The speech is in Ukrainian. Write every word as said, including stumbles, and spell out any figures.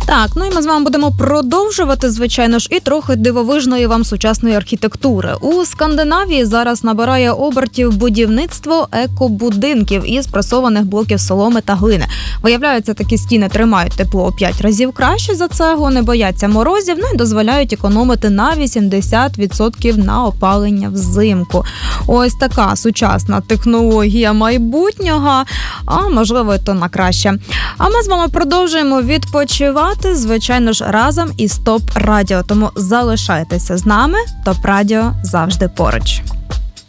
Так, ну і ми з вами будемо продовжувати, звичайно ж, і трохи дивовижної вам сучасної архітектури. У Скандинавії зараз набирає обертів будівництво екобудинків із пресованих блоків соломи та глини. Виявляється, такі стіни тримають тепло у п'ять разів краще за цеглу, не бояться морозів, ну і дозволяють економити на вісімдесят відсотків на опалення взимку. Ось така сучасна технологія майбутнього, а можливо, то на краще. А ми з вами продовжуємо відпочивати, звичайно ж, разом із ТОП Радіо. Тому залишайтеся з нами, ТОП Радіо завжди поруч.